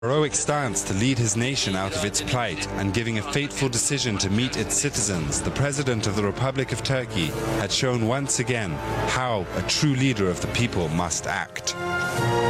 Heroic stance to lead his nation out of its plight and giving a fateful decision to meet its citizens, the President of the Republic of Turkey had shown once again how a true leader of the people must act.